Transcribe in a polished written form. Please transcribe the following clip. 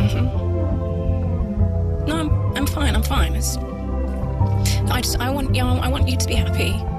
No, I'm fine. I'm fine. I want you to be happy.